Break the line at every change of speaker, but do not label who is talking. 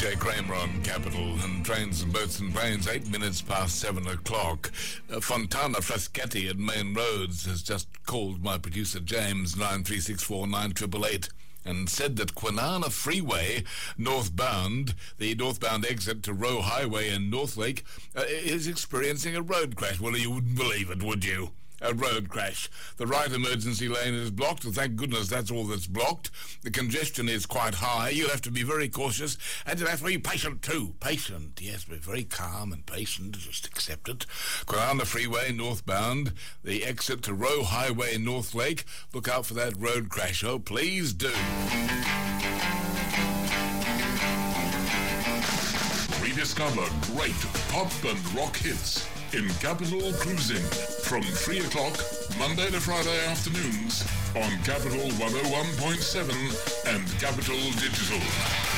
PJ Kramer on Capital and Trains and Boats and Planes, 8 minutes past 7 o'clock. Fontana Frascati at Main Roads has just called my producer James, 93649888, and said that Kwinana Freeway, northbound, the northbound exit to Roe Highway in Northlake, is experiencing a road crash. Well, you wouldn't believe it, would you? A road crash. The right emergency lane is blocked. Thank goodness that's all that's blocked. The congestion is quite high. You'll have to be very cautious, and you'll have to be patient too. Patient, yes, be very calm and patient. Just accept it. Kwinana Freeway northbound, the exit to Roe Highway in Northlake. Look out for that road crash. Oh, please do.
Rediscover great pop and rock hits in Capital Cruising from 3 o'clock Monday to Friday afternoons on Capital 101.7 and Capital Digital.